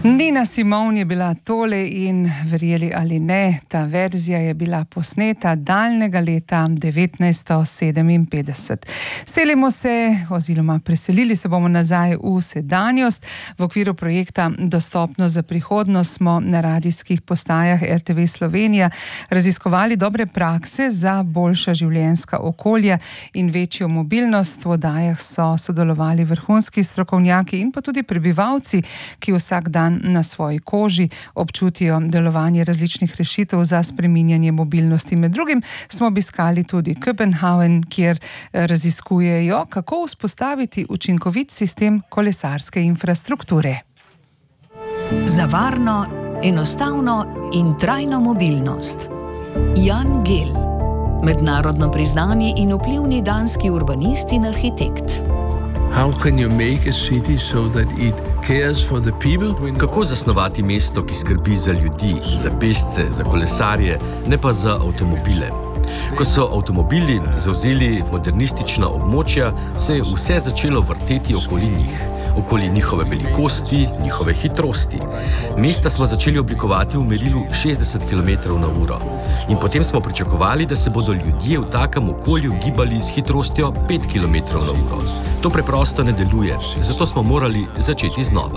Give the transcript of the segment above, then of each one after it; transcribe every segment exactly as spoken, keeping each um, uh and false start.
Nina Simone je bila tole in verjeli ali ne, ta verzija je bila posneta daljnega leta devetnajststo sedeminpetdeset. Selimo se oziroma preselili se bomo nazaj v sedanjost. V okviru projekta Dostopnost za prihodnost smo na radijskih postajah R T V Slovenija raziskovali dobre prakse za boljša življenjska okolja in večjo mobilnost. V oddajah so sodelovali vrhunski strokovnjaki in pa tudi prebivalci, ki vsak dan na svoji koži občutijo delovanje različnih rešitev za spreminjanje mobilnosti. Med drugim smo obiskali tudi Kopenhagen, kjer raziskujejo, kako vzpostaviti učinkovit sistem kolesarske infrastrukture. Za varno, enostavno in trajno mobilnost. Jan Gehl, mednarodno priznani in vplivni danski urbanist in arhitekt. How can you make a city so that it cares for the people? Kako zasnovati mesto, ki skrbi za ljudi, za pešce, za kolesarje, ne pa za avtomobile? Ko so avtomobili zavzeli modernistična območja, se je vse začelo vrteti okoli njih, okoli njihove velikosti, njihove hitrosti. Mesta smo začeli oblikovati v merilu šestdeset kilometrov na uro. In potem smo pričakovali, da se bodo ljudje v takem okolju gibali s hitrostjo pet kilometrov na uro. To preprosto ne deluje, zato smo morali začeti znova.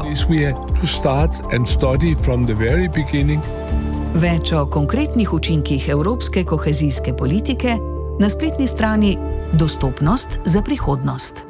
Več o konkretnih učinkih evropske kohezijske politike na spletni strani Dostopnost za prihodnost.